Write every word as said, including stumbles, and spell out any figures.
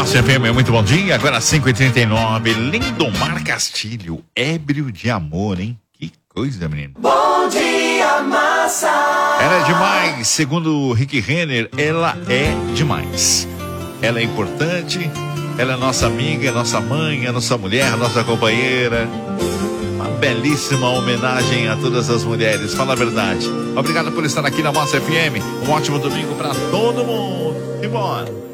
Massa F M, muito bom dia. Agora cinco e trinta e nove. Lindomar Castilho, ébrio de amor, hein? Que coisa, menino. Bom dia, massa. Ela é demais. Segundo o Rick Renner, ela é demais. Ela é importante. Ela é nossa amiga, nossa mãe, a nossa mulher, nossa companheira. Uma belíssima homenagem a todas as mulheres. Fala a verdade. Obrigado por estar aqui na Massa F M. Um ótimo domingo para todo mundo. E bora.